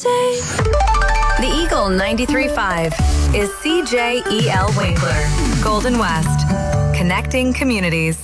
say. The Eagle 93.5 is CJEL Winkler, Golden West, connecting communities.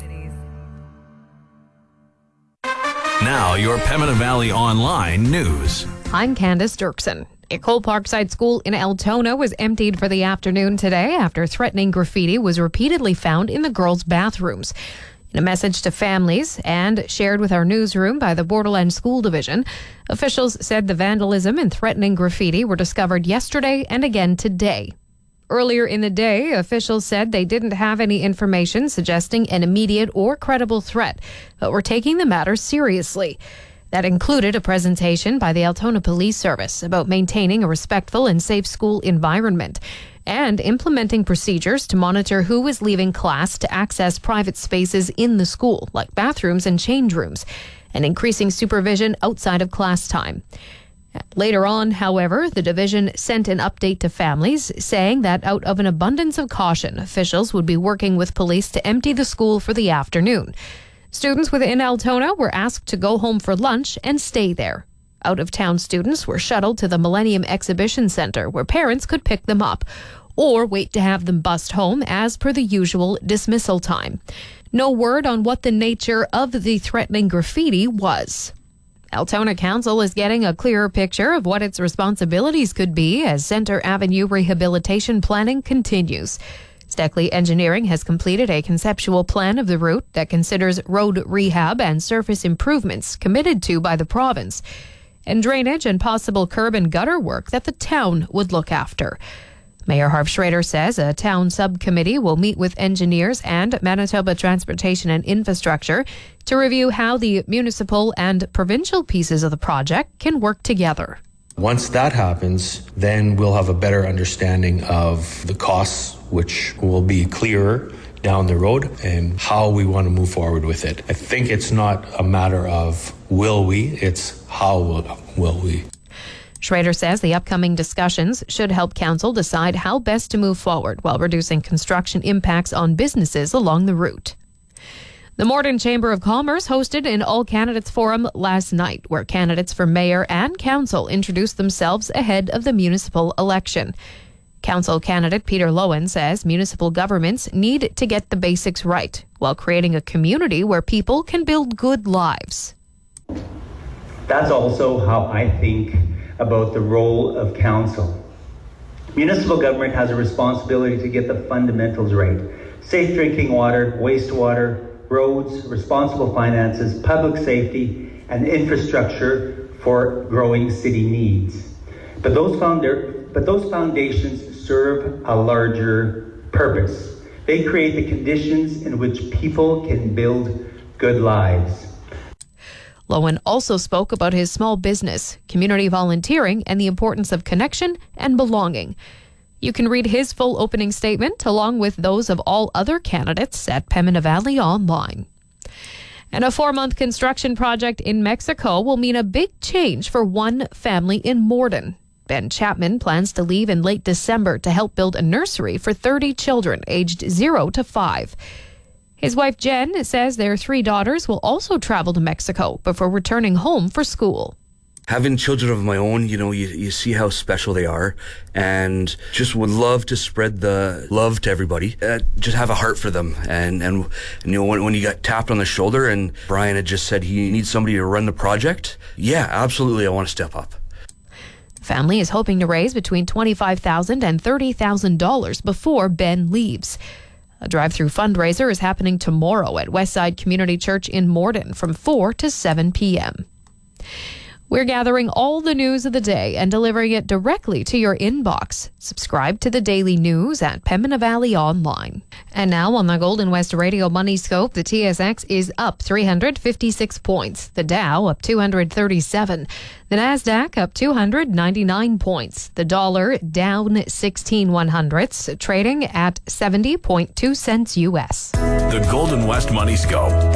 Now, your Pembina Valley Online news. I'm Candace Dirksen. A Cole Parkside school in Altona was emptied for the afternoon today after threatening graffiti was repeatedly found in the girls' bathrooms. In a message to families and shared with our newsroom by the Borderland School Division, officials said the vandalism and threatening graffiti were discovered yesterday and again today. Earlier in the day, officials said they didn't have any information suggesting an immediate or credible threat, but were taking the matter seriously. That included a presentation by the Altona Police Service about maintaining a respectful and safe school environment and implementing procedures to monitor who is leaving class to access private spaces in the school, like bathrooms and change rooms, and increasing supervision outside of class time. Later on, however, the division sent an update to families saying that out of an abundance of caution, officials would be working with police to empty the school for the afternoon. Students within Altona were asked to go home for lunch and stay there. Out-of-town students were shuttled to the Millennium Exhibition Centre, where parents could pick them up, or wait to have them bussed home as per the usual dismissal time. No word on what the nature of the threatening graffiti was. Altona Council is getting a clearer picture of what its responsibilities could be as Centre Avenue rehabilitation planning continues. Steckley Engineering has completed a conceptual plan of the route that considers road rehab and surface improvements committed to by the province, and drainage and possible curb and gutter work that the town would look after. Mayor Harv Schrader says a town subcommittee will meet with engineers and Manitoba Transportation and Infrastructure to review how the municipal and provincial pieces of the project can work together. Once that happens, then we'll have a better understanding of the costs, which will be clearer down the road, and how we want to move forward with it. I think it's not a matter of will we, it's how will we. Schrader says the upcoming discussions should help council decide how best to move forward while reducing construction impacts on businesses along the route. The Morden Chamber of Commerce hosted an all-candidates forum last night, where candidates for mayor and council introduced themselves ahead of the municipal election. Council candidate Peter Lowen says municipal governments need to get the basics right, while creating a community where people can build good lives. That's also how I think about the role of council. Municipal government has a responsibility to get the fundamentals right. Safe drinking water, wastewater, roads, responsible finances, public safety, and infrastructure for growing city needs. But those foundations serve a larger purpose. They create the conditions in which people can build good lives. Lowen also spoke about his small business, community volunteering, and the importance of connection and belonging. You can read his full opening statement along with those of all other candidates at Pembina Valley Online. And a 4-month construction project in Mexico will mean a big change for one family in Morden. Ben Chapman plans to leave in late December to help build a nursery for 30 children aged 0 to 5. His wife Jen says their 3 daughters will also travel to Mexico before returning home for school. Having children of my own, you see how special they are, and just would love to spread the love to everybody. Just have a heart for them, and when you got tapped on the shoulder and Brian had just said he needs somebody to run the project, yeah, absolutely, I want to step up. The family is hoping to raise between $25,000 and $30,000 before Ben leaves. A drive-through fundraiser is happening tomorrow at Westside Community Church in Morden from 4 to 7 p.m. We're gathering all the news of the day and delivering it directly to your inbox. Subscribe to the daily news at Pembina Valley Online. And now on the Golden West Radio Money Scope, the TSX is up 356 points. The Dow up 237. The Nasdaq up 299 points. The dollar down 16 100ths, trading at 70.2 cents U.S. The Golden West Money Scope.